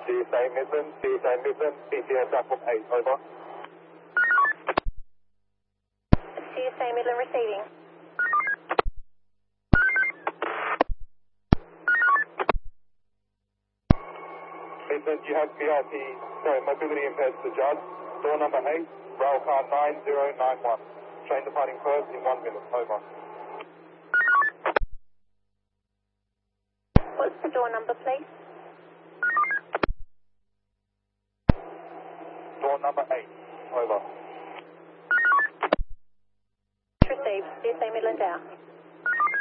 CSA Midland, PTS Apple 8, over. CSA Midland receiving. Midland, you have mobility impaired to the judge. Door number 8, rail car 9091. Train departing first in 1 minute, over. What's the door number, please? Door number 8, over. Received. CSA Midland out.